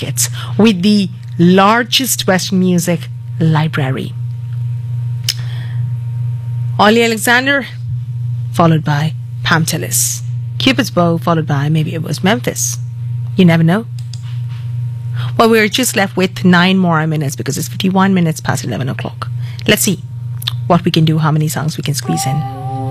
markets with the largest Western music library. Ollie Alexander, followed by Pam Tillis. Cupid's Bow, followed by maybe it was Memphis. You never know. Well, we're just left with 9 more minutes because it's 51 minutes past 11 o'clock. Let's see what we can do, how many songs we can squeeze in.